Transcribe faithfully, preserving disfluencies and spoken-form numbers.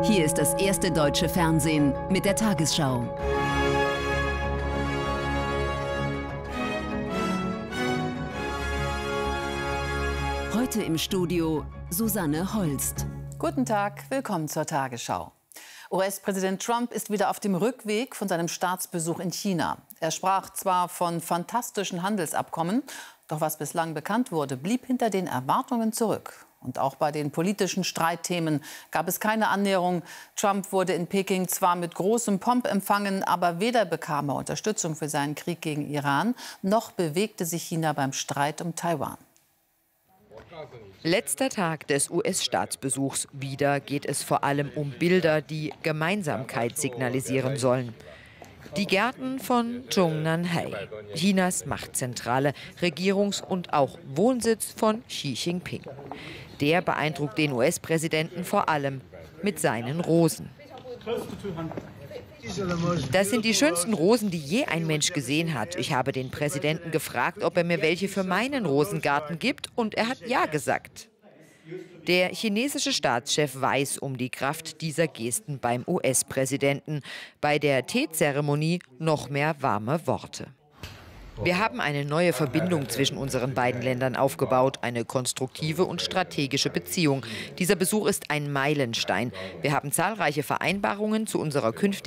Hier ist das erste deutsche Fernsehen mit der Tagesschau. Heute im Studio Susanne Holst. Guten Tag, willkommen zur Tagesschau. U S-Präsident Trump ist wieder auf dem Rückweg von seinem Staatsbesuch in China. Er sprach zwar von fantastischen Handelsabkommen, doch was bislang bekannt wurde, blieb hinter den Erwartungen zurück. Und auch bei den politischen Streitthemen gab es keine Annäherung. Trump wurde in Peking zwar mit großem Pomp empfangen, aber weder bekam er Unterstützung für seinen Krieg gegen Iran, noch bewegte sich China beim Streit um Taiwan. Letzter Tag des U S-Staatsbesuchs. Wieder geht es vor allem um Bilder, die Gemeinsamkeit signalisieren sollen. Die Gärten von Zhongnanhai, Chinas Machtzentrale, Regierungs- und auch Wohnsitz von Xi Jinping. Der beeindruckt den U S-Präsidenten vor allem mit seinen Rosen. Das sind die schönsten Rosen, die je ein Mensch gesehen hat. Ich habe den Präsidenten gefragt, ob er mir welche für meinen Rosengarten gibt, und er hat ja gesagt. Der chinesische Staatschef weiß um die Kraft dieser Gesten beim U S-Präsidenten. Bei der Teezeremonie noch mehr warme Worte. Wir haben eine neue Verbindung zwischen unseren beiden Ländern aufgebaut, eine konstruktive und strategische Beziehung. Dieser Besuch ist ein Meilenstein. Wir haben zahlreiche Vereinbarungen zu unserer künftigen